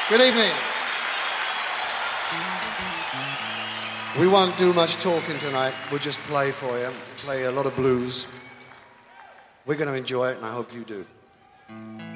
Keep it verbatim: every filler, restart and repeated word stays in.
Good evening. We won't do much talking tonight. We'll just play for you. Play a lot of blues. We're going to enjoy it, and I hope you do.